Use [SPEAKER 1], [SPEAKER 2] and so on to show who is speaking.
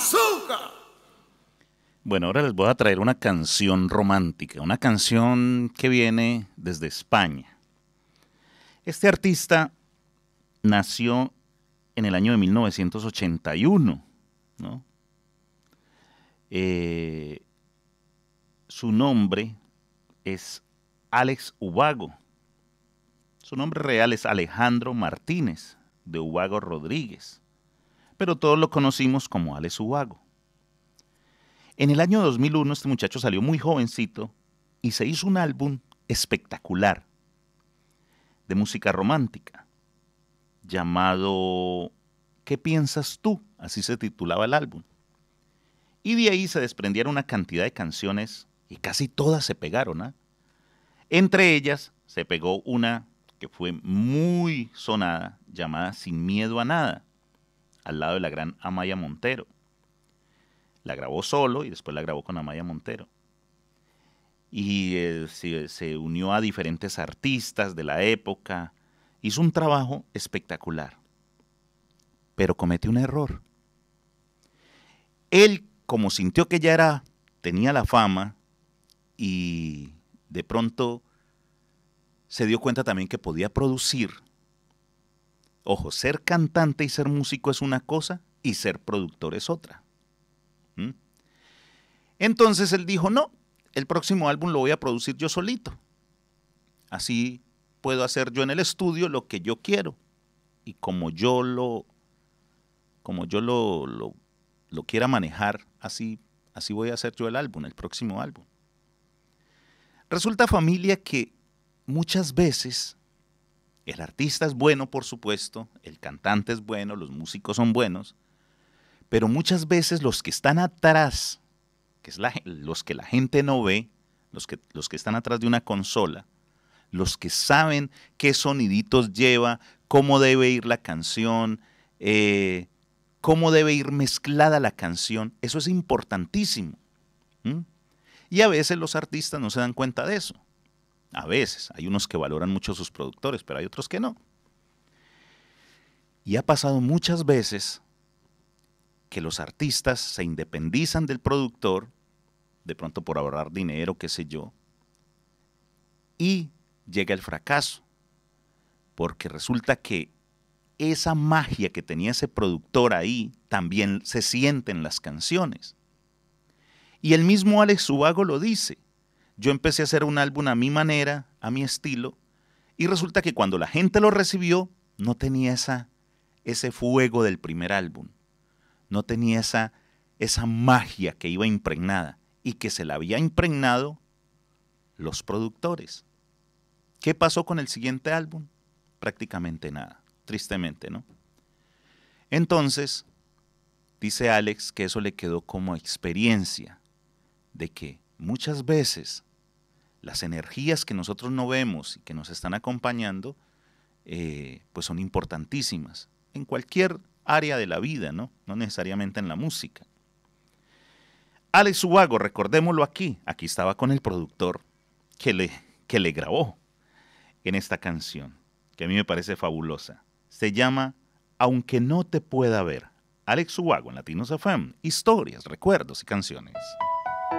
[SPEAKER 1] azúcar.
[SPEAKER 2] Bueno, ahora les voy a traer una canción romántica, una canción que viene desde España. Este artista nació en el año de 1981, ¿no? Su nombre es Alex Ubago. Su nombre real es Alejandro Martínez de Ubago Rodríguez, pero todos lo conocimos como Alex Ubago. En el año 2001 este muchacho salió muy jovencito y se hizo un álbum espectacular de música romántica llamado ¿Qué piensas tú? Así se titulaba el álbum. Y de ahí se desprendieron una cantidad de canciones y casi todas se pegaron, ¿eh? Entre ellas se pegó una que fue muy sonada llamada Sin Miedo a Nada, al lado de la gran Amaya Montero. La grabó solo y después la grabó con Amaya Montero. Y se unió a diferentes artistas de la época. Hizo un trabajo espectacular. Pero cometió un error. Él, como sintió que ya tenía la fama y de pronto se dio cuenta también que podía producir. Ojo, ser cantante y ser músico es una cosa y ser productor es otra. Entonces él dijo, no, el próximo álbum lo voy a producir yo solito. Así puedo hacer yo en el estudio lo que yo quiero. Y como yo lo quiera manejar, así voy a hacer yo el álbum, el próximo álbum. Resulta, familia, que muchas veces el artista es bueno, por supuesto, el cantante es bueno, los músicos son buenos, pero muchas veces los que están atrás, que es los que la gente no ve, los que están atrás de una consola, los que saben qué soniditos lleva, cómo debe ir la canción, cómo debe ir mezclada la canción, eso es importantísimo. Y a veces los artistas no se dan cuenta de eso. A veces, hay unos que valoran mucho a sus productores, pero hay otros que no. Y ha pasado muchas veces que los artistas se independizan del productor, de pronto por ahorrar dinero, qué sé yo, y llega el fracaso, porque resulta que esa magia que tenía ese productor ahí también se siente en las canciones. Y el mismo Alex Ubago lo dice. Yo empecé a hacer un álbum a mi manera, a mi estilo, y resulta que cuando la gente lo recibió, no tenía ese fuego del primer álbum. No tenía esa magia que iba impregnada y que se la había impregnado los productores. ¿Qué pasó con el siguiente álbum? Prácticamente nada, tristemente, ¿no? Entonces, dice Alex que eso le quedó como experiencia de que muchas veces las energías que nosotros no vemos y que nos están acompañando, pues son importantísimas en cualquier área de la vida, ¿no? No necesariamente en la música. Alex Ubago, recordémoslo aquí estaba con el productor que le grabó en esta canción, que a mí me parece fabulosa. Se llama Aunque no te pueda ver. Alex Ubago en Latinos FM, historias, recuerdos y canciones.